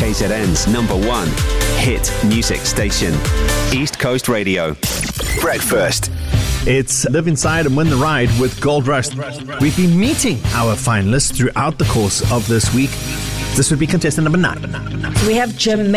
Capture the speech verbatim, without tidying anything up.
K Z N's number one hit music station, East Coast Radio. Breakfast. It's Live Inside and Win the Ride with Gold Rush. We've been meeting our finalists throughout the course of this week. This would be contestant number nine. We have Jermaine.